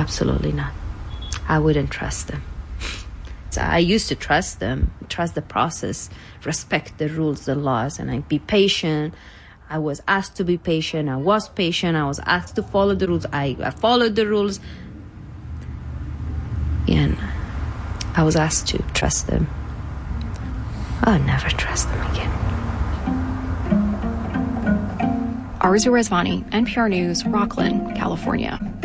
Absolutely not. I wouldn't trust them. So I used to trust them, trust the process, respect the rules, the laws, and I'd be patient. I was asked to be patient. I was patient. I was asked to follow the rules. I followed the rules. And I was asked to trust them. I'll never trust them again. Arzu Rezvani, NPR News, Rockland, California.